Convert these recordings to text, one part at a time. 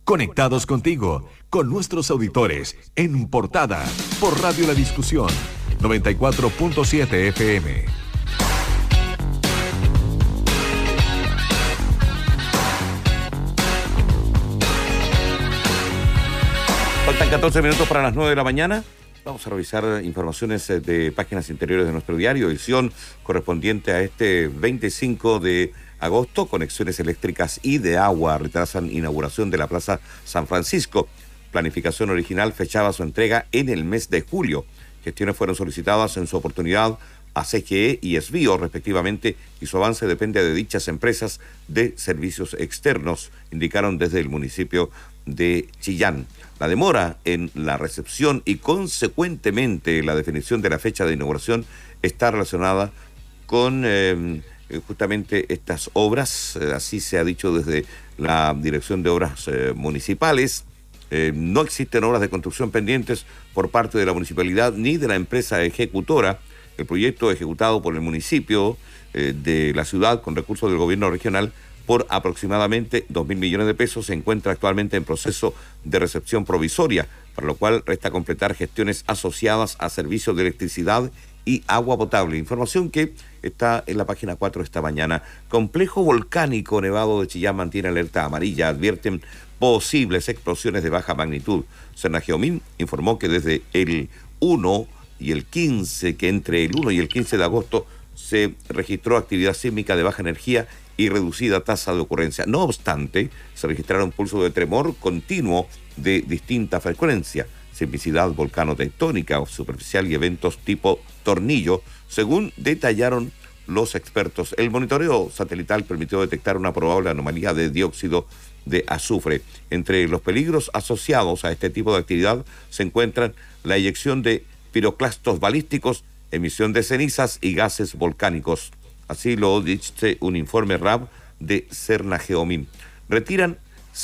conectados contigo, con nuestros auditores, en portada, por Radio La Discusión, 94.7 FM. Faltan 14 minutos para las 9 de la mañana. Vamos a revisar informaciones de páginas interiores de nuestro diario, edición correspondiente a este 25 de agosto. Conexiones eléctricas y de agua retrasan inauguración de la Plaza San Francisco. Planificación original fechaba su entrega en el mes de julio. Gestiones fueron solicitadas en su oportunidad a CGE y Esvío, respectivamente, y su avance depende de dichas empresas de servicios externos, indicaron desde el municipio de Chillán. La demora en la recepción y, consecuentemente, la definición de la fecha de inauguración está relacionada con justamente estas obras. Así se ha dicho desde la Dirección de Obras Municipales. No existen obras de construcción pendientes por parte de la municipalidad ni de la empresa ejecutora. El proyecto ejecutado por el municipio de la ciudad con recursos del gobierno regional por aproximadamente 2.000 millones de pesos se encuentra actualmente en proceso de recepción provisoria, para lo cual resta completar gestiones asociadas a servicios de electricidad y agua potable. Información que está en la página 4 esta mañana. Complejo volcánico Nevado de Chillán mantiene alerta amarilla. Advierten posibles explosiones de baja magnitud. Cernageomín informó que desde el 1 y el 15, que entre el 1 y el 15 de agosto se registró actividad sísmica de baja energía y reducida tasa de ocurrencia. No obstante, se registraron pulsos de tremor continuo de distinta frecuencia, sismicidad volcano-tectónica o superficial y eventos tipo tornillo, según detallaron los expertos. El monitoreo satelital permitió detectar una probable anomalía de dióxido de azufre. Entre los peligros asociados a este tipo de actividad se encuentran la eyección de piroclastos balísticos, emisión de cenizas y gases volcánicos. Así lo dice un informe RAB de Cernageomín. Retiran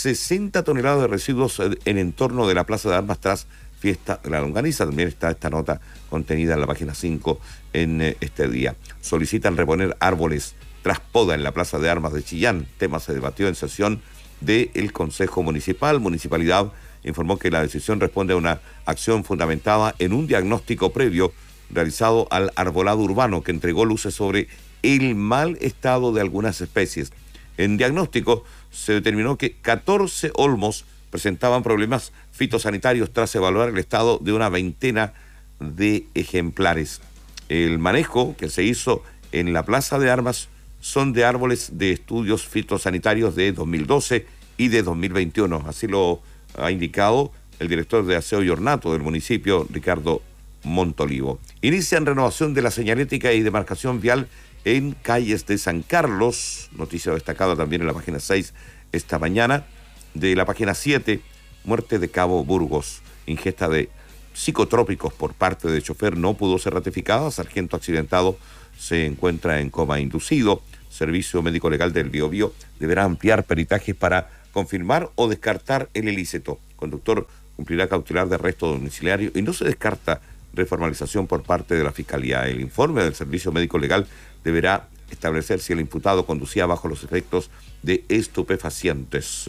60 toneladas de residuos en entorno de la Plaza de Armas tras fiesta de la longaniza. También está esta nota contenida en la página 5 en este día. Solicitan reponer árboles tras poda en la Plaza de Armas de Chillán. Tema se debatió en sesión del Consejo Municipal. Municipalidad informó que la decisión responde a una acción fundamentada en un diagnóstico previo realizado al arbolado urbano que entregó luces sobre el mal estado de algunas especies. En diagnóstico se determinó que 14 olmos presentaban problemas fitosanitarios tras evaluar el estado de una veintena de ejemplares. El manejo que se hizo en la Plaza de Armas son de árboles de estudios fitosanitarios de 2012 y de 2021. Así lo ha indicado el director de Aseo y Ornato del municipio, Ricardo Montolivo. Inician renovación de la señalética y demarcación vial en calles de San Carlos, noticia destacada también en la página 6 esta mañana. De la página 7, muerte de Cabo Burgos, ingesta de psicotrópicos por parte de chofer no pudo ser ratificada, sargento accidentado se encuentra en coma inducido. Servicio Médico Legal del Biobío deberá ampliar peritajes para confirmar o descartar el ilícito. Conductor cumplirá cautelar de arresto domiciliario y no se descarta reformalización por parte de la Fiscalía. El informe del Servicio Médico Legal deberá establecer si el imputado conducía bajo los efectos de estupefacientes.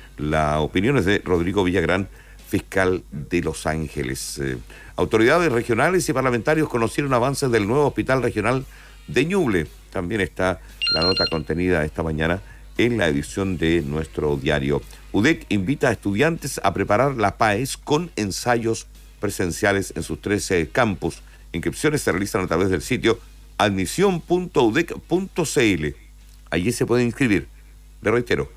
La opinión es de Rodrigo Villagrán, fiscal de Los Ángeles. Autoridades regionales y parlamentarios conocieron avances del nuevo hospital regional de Ñuble. También está la nota contenida esta mañana en la edición de nuestro diario. UDEC invita a estudiantes a preparar la PAES con ensayos presenciales en sus 13 campus. Inscripciones se realizan a través del sitio admisión.udec.cl. Allí se puede inscribir. Le reitero,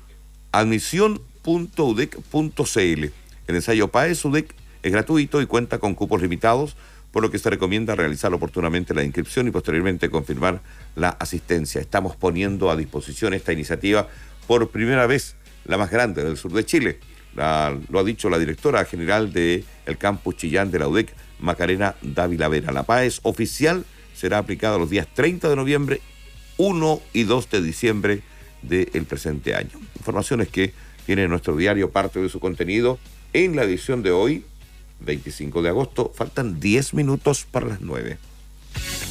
admisión.udec.cl. El ensayo PAES UDEC es gratuito y cuenta con cupos limitados, por lo que se recomienda realizar oportunamente la inscripción y posteriormente confirmar la asistencia. Estamos poniendo a disposición esta iniciativa por primera vez, la más grande del sur de Chile. Lo ha dicho la directora general del campus Chillán de la UDEC, Macarena Dávila Vera. La PAES oficial será aplicada los días 30 de noviembre, 1 y 2 de diciembre del presente año. Informaciones que tiene nuestro diario, parte de su contenido en la edición de hoy, 25 de agosto. Faltan 10 minutos para las 9.